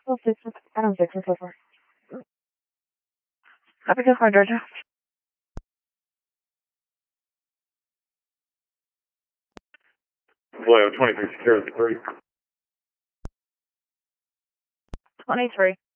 I don't 6 so far. Happy to car, Georgia. Vallejo 23 secure 3. 23.